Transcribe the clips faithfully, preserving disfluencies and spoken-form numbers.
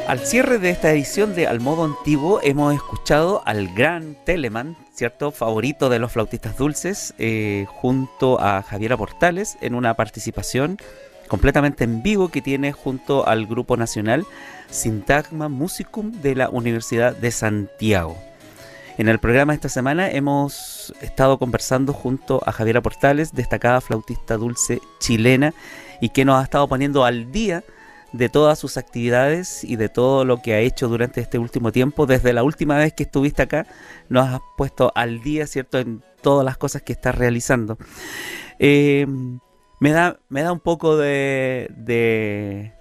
Al cierre de esta edición de Al Modo Antiguo hemos escuchado al gran Telemann, ¿cierto? Favorito de los flautistas dulces, eh, junto a Javiera Portales en una participación completamente en vivo que tiene junto al Grupo Nacional Sintagma Musicum de la Universidad de Santiago. En el programa de esta semana hemos estado conversando junto a Javiera Portales, destacada flautista dulce chilena, y que nos ha estado poniendo al día de todas sus actividades y de todo lo que ha hecho durante este último tiempo. Desde la última vez que estuviste acá, nos has puesto al día, ¿cierto?, en todas las cosas que estás realizando. Eh, me da, me da un poco de, de,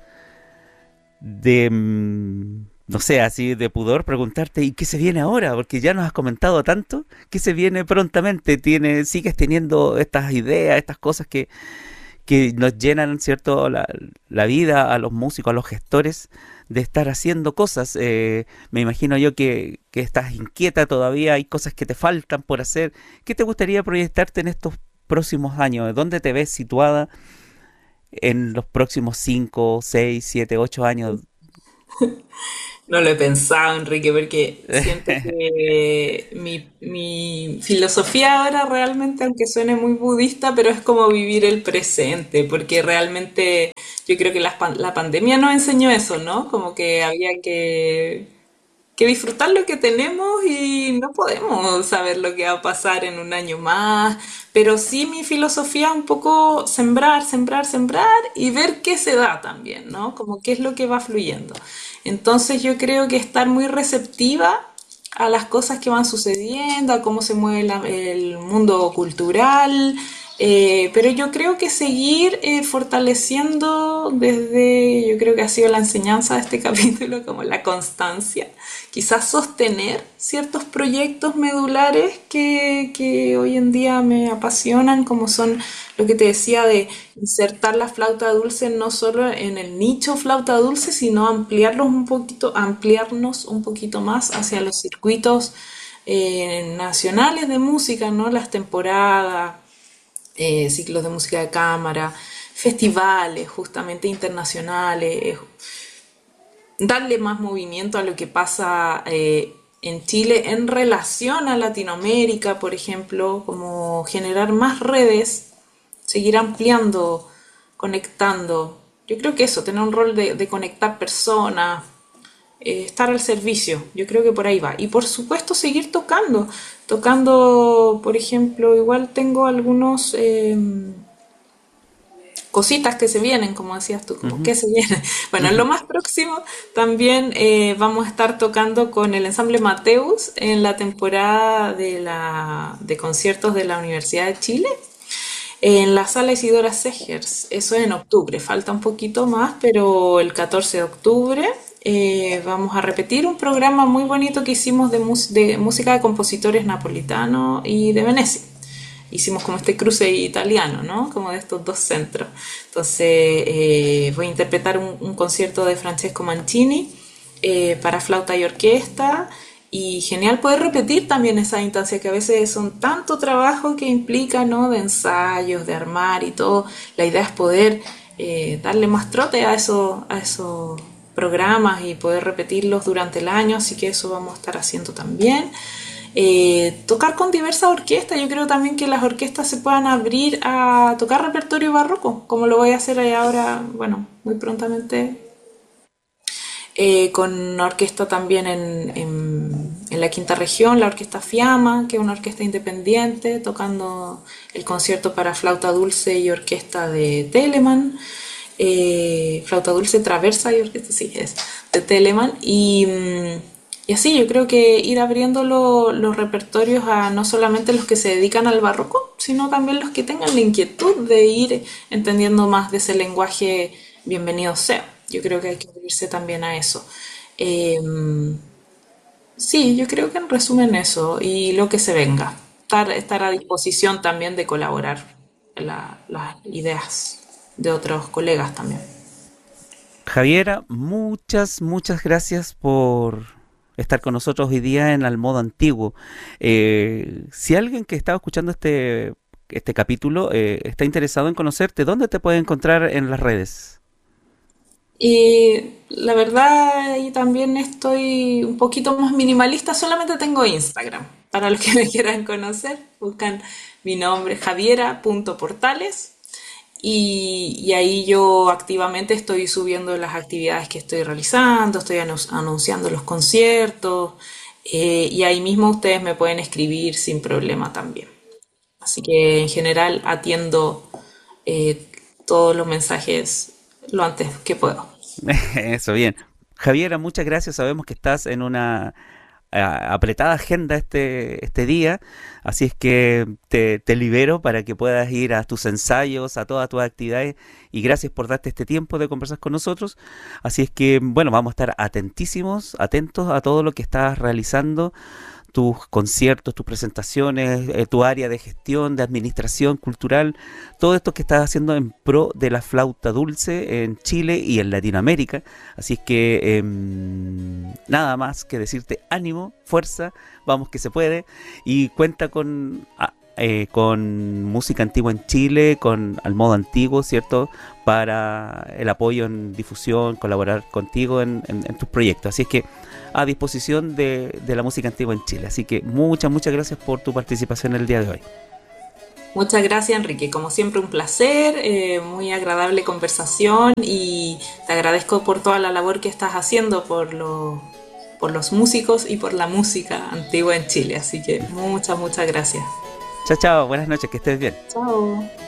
de, no sé, así de pudor preguntarte, ¿y qué se viene ahora? Porque ya nos has comentado tanto. ¿Qué se viene prontamente? ¿Tiene, sigues teniendo estas ideas, estas cosas que que nos llenan, ¿cierto?, la, la vida a los músicos, a los gestores, de estar haciendo cosas? Eh, me imagino yo que, que estás inquieta todavía, hay cosas que te faltan por hacer. ¿Qué te gustaría proyectarte en estos próximos años? ¿Dónde te ves situada en los próximos cinco, seis, siete, ocho años? No lo he pensado, Enrique, porque siento que mi, mi filosofía ahora realmente, aunque suene muy budista, pero es como vivir el presente, porque realmente yo creo que la, pan- la pandemia nos enseñó eso, ¿no? Como que había que que disfrutar lo que tenemos y no podemos saber lo que va a pasar en un año más, pero sí mi filosofía es un poco sembrar, sembrar, sembrar y ver qué se da también, ¿no? Como qué es lo que va fluyendo. Entonces yo creo que estar muy receptiva a las cosas que van sucediendo, a cómo se mueve la- el mundo cultural, eh, pero yo creo que seguir eh, fortaleciendo desde, yo creo que ha sido la enseñanza de este capítulo, como la constancia, quizás sostener ciertos proyectos medulares que, que hoy en día me apasionan, como son lo que te decía de insertar la flauta dulce no solo en el nicho flauta dulce, sino ampliarlos un poquito, ampliarnos un poquito más hacia los circuitos eh, nacionales de música, ¿no? Las temporadas, eh, ciclos de música de cámara, festivales justamente internacionales, eh, darle más movimiento a lo que pasa eh, en Chile en relación a Latinoamérica, por ejemplo, como generar más redes, seguir ampliando, conectando. Yo creo que eso, tener un rol de, de conectar personas, eh, estar al servicio, yo creo que por ahí va. Y por supuesto seguir tocando, tocando, por ejemplo, igual tengo algunos eh, cositas que se vienen, como decías tú, como Ujú, que se viene. Bueno, en ujú. lo más próximo también eh, vamos a estar tocando con el ensamble Mateus en la temporada de, la, de conciertos de la Universidad de Chile. En la sala Isidora Segers, eso es en octubre, falta un poquito más, pero el catorce de octubre eh, vamos a repetir un programa muy bonito que hicimos de, mus- de música de compositores napolitanos y de Venecia. Hicimos como este cruce italiano, ¿no? Como de estos dos centros. Entonces eh, voy a interpretar un, un concierto de Francesco Mancini eh, para flauta y orquesta. Y genial poder repetir también esa instancia que a veces son tanto trabajo que implica, ¿no? De ensayos, de armar y todo. La idea es poder eh, darle más trote a, eso, a esos programas y poder repetirlos durante el año, así que eso vamos a estar haciendo también. Eh, tocar con diversas orquestas, yo creo también que las orquestas se puedan abrir a tocar repertorio barroco, como lo voy a hacer ahora, bueno, muy prontamente eh, con una orquesta también en, en, en la quinta región, la orquesta Fiamma, que es una orquesta independiente, tocando el concierto para flauta dulce y orquesta de Telemann, eh, flauta dulce traversa y orquesta, sí, es de Telemann, y, mm, y así yo creo que ir abriendo lo- los repertorios a no solamente los que se dedican al barroco, sino también los que tengan la inquietud de ir entendiendo más de ese lenguaje, bienvenido sea. Yo creo que hay que abrirse también a eso. Eh, sí, yo creo que en resumen eso y lo que se venga. Estar, estar a disposición también de colaborar en la- las ideas de otros colegas también. Javiera, muchas, muchas gracias por estar con nosotros hoy día en Al Modo Antiguo. Eh, si alguien que estaba escuchando este, este capítulo eh, está interesado en conocerte, ¿dónde te puede encontrar en las redes? Y la verdad, y también estoy un poquito más minimalista, solamente tengo Instagram. Para los que me quieran conocer, buscan mi nombre, javiera punto portales, y, y ahí yo activamente estoy subiendo las actividades que estoy realizando, estoy anu- anunciando los conciertos, eh, y ahí mismo ustedes me pueden escribir sin problema también. Así que en general atiendo eh, todos los mensajes lo antes que puedo. Eso, bien. Javiera, muchas gracias. Sabemos que estás en una a- apretada agenda este, este día, así es que te, te libero para que puedas ir a tus ensayos, a todas tus actividades, y gracias por darte este tiempo de conversar con nosotros. Así es que, bueno, vamos a estar atentísimos, atentos a todo lo que estás realizando, tus conciertos, tus presentaciones, eh, tu área de gestión, de administración cultural, todo esto que estás haciendo en pro de la flauta dulce en Chile y en Latinoamérica. Así es que eh, nada más que decirte ánimo, fuerza, vamos que se puede, y cuenta con... ah, eh, con música antigua en Chile, con Al Modo Antiguo, ¿cierto? Para el apoyo en difusión, colaborar contigo en, en, en tus proyectos. Así es que a disposición de, de la música antigua en Chile. Así que muchas, muchas gracias por tu participación el día de hoy. Muchas gracias, Enrique. Como siempre, un placer, eh, muy agradable conversación, y te agradezco por toda la labor que estás haciendo por, lo- por los músicos y por la música antigua en Chile. Así que muchas, muchas gracias. Chao, chao, buenas noches, que estés bien. Chao.